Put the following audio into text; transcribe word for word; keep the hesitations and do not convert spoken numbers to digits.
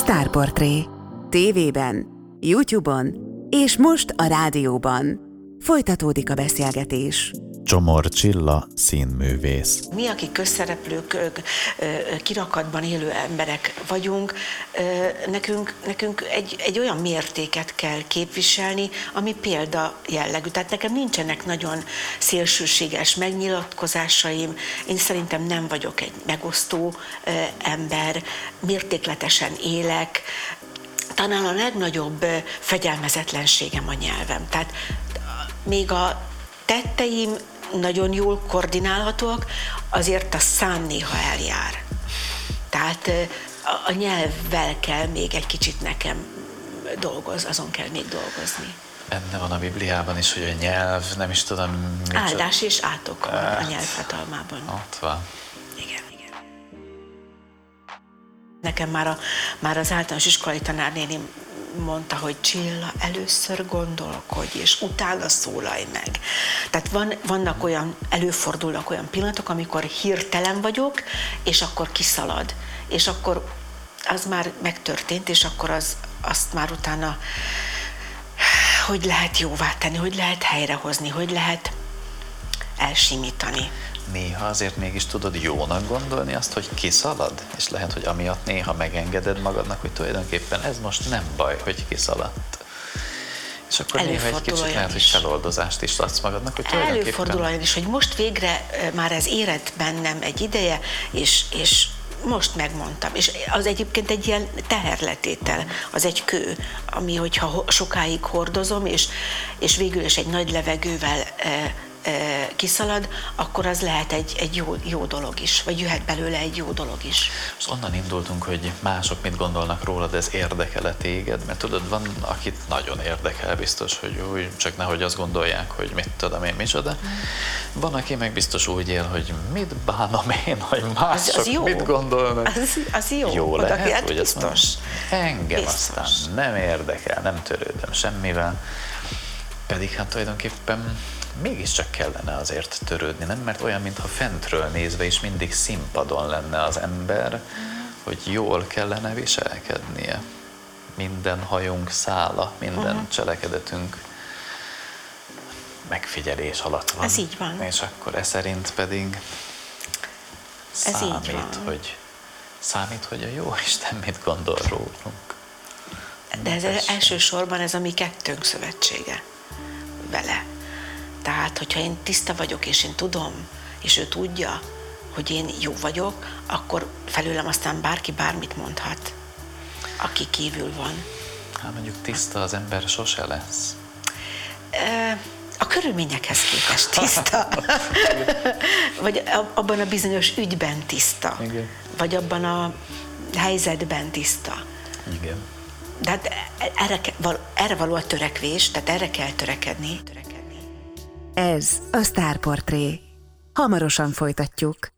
Sztárportré. Tévében, YouTube-on és most a rádióban. Folytatódik a beszélgetés. Csomor Csilla, színművész. Mi, akik közszereplők, kirakatban élő emberek vagyunk, nekünk, nekünk egy, egy olyan mértéket kell képviselni, ami példa jellegű. Tehát nekem nincsenek nagyon szélsőséges megnyilatkozásaim, én szerintem nem vagyok egy megosztó ember, mértékletesen élek. Talán a legnagyobb fegyelmezetlenségem a nyelvem. Tehát még a tetteim nagyon jól koordinálhatóak, azért a szám néha eljár. Tehát a nyelvvel kell még egy kicsit nekem dolgozni, azon kell még dolgozni. Benne van a Bibliában is, hogy a nyelv, nem is tudom... Áldás és átok van a nyelv hatalmában. Ott van. Igen, igen. Nekem már, a, már az általános iskolai tanárnéni mondta, hogy Csilla, először gondolkodj, és utána szólalj meg. Tehát van, vannak olyan, előfordulnak olyan pillanatok, amikor hirtelen vagyok, és akkor kiszalad. És akkor az már megtörtént, és akkor az, azt már utána hogy lehet jóvá tenni, hogy lehet helyrehozni, hogy lehet elsimítani. Néha azért mégis tudod jónak gondolni azt, hogy kiszalad, és lehet, hogy amiatt néha megengeded magadnak, hogy tulajdonképpen ez most nem baj, hogy kiszaladt. És akkor néha egy kicsit lehet, hogy feloldozást is adsz magadnak, hogy tulajdonképpen... Előfordul olyan is, hogy most végre már ez érett bennem egy ideje, és, és most megmondtam. És az egyébként egy ilyen teherletétel, az egy kő, ami hogyha sokáig hordozom, és, és végül is egy nagy levegővel kiszalad, akkor az lehet egy, egy jó, jó dolog is, vagy jöhet belőle egy jó dolog is. Most onnan indultunk, hogy mások mit gondolnak rólad, ez érdekel-e téged? Mert tudod, van, akit nagyon érdekel biztos, hogy úgy, csak nehogy azt gondolják, hogy mit tudom én, micsoda. Mm. Van, aki meg biztos úgy él, hogy mit bánom én, hogy mások az, az jó. Mit gondolnak. Az, az jó. Jó oda lehet, hát hogy biztos. Engem biztos. Aztán nem érdekel, nem törődöm semmivel. Pedig hát tulajdonképpen mégiscsak kellene azért törődni, nem? Mert olyan, mintha fentről nézve is mindig színpadon lenne az ember, hogy jól kellene viselkednie. Minden hajunk szála, minden uh-huh. cselekedetünk megfigyelés alatt van. Ez így van. És akkor e szerint pedig Ez számít, így van. hogy számít, hogy a Jóisten mit gondol rólunk. De ez Tessék. Elsősorban ez a mi kettőnk szövetsége vele. Tehát, hogyha én tiszta vagyok, és én tudom, és ő tudja, hogy én jó vagyok, akkor felőlem aztán bárki bármit mondhat, aki kívül van. Hát mondjuk tiszta az ember sose lesz. A körülményekhez képest tiszta. Vagy abban a bizonyos ügyben tiszta. Igen. Vagy abban a helyzetben tiszta. Igen. De hát erre, erre való a törekvés, tehát erre kell törekedni. Ez a Sztárportré. Hamarosan folytatjuk.